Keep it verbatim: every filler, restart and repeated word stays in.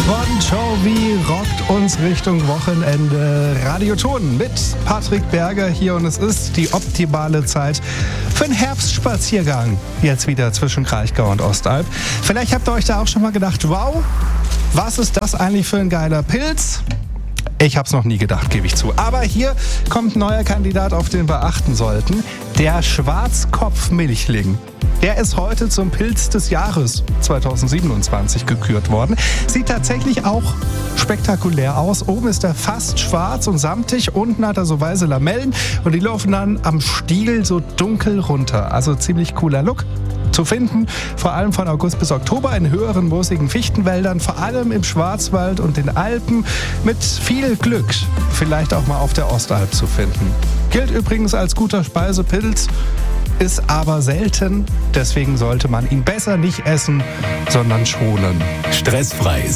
Bon Jovi rockt uns Richtung Wochenende. Radioton mit Patrick Berger hier und es ist die optimale Zeit für einen Herbstspaziergang. Jetzt wieder zwischen Kraichgau und Ostalb. Vielleicht habt ihr euch da auch schon mal gedacht, wow, was ist das eigentlich für ein geiler Pilz? Ich hab's noch nie gedacht, gebe ich zu. Aber hier kommt ein neuer Kandidat, auf den wir achten sollten. Der Schwarzkopfmilchling. Der ist heute zum Pilz des Jahres zweitausendsiebenundzwanzig gekürt worden. Sieht tatsächlich auch spektakulär aus. Oben ist er fast schwarz und samtig. Unten hat er so weiße Lamellen und die laufen dann am Stiel so dunkel runter. Also ziemlich cooler Look. Zu finden, vor allem von August bis Oktober in höheren moosigen Fichtenwäldern, vor allem im Schwarzwald und den Alpen, mit viel Glück vielleicht auch mal auf der Ostalb zu finden. Gilt übrigens als guter Speisepilz, ist aber selten, deswegen sollte man ihn besser nicht essen, sondern schonen. Stressfrei